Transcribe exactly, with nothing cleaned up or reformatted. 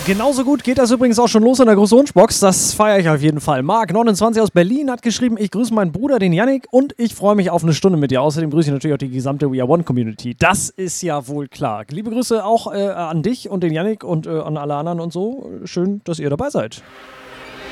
Genauso gut geht das übrigens auch schon los in der Großwunschbox. Das feiere ich auf jeden Fall. Marc, neunundzwanzig aus Berlin, hat geschrieben, ich grüße meinen Bruder, den Yannick, und ich freue mich auf eine Stunde mit dir. Außerdem grüße ich natürlich auch die gesamte We Are One Community. Das ist ja wohl klar. Liebe Grüße auch äh, an dich und den Yannick und äh, an alle anderen und so. Schön, dass ihr dabei seid.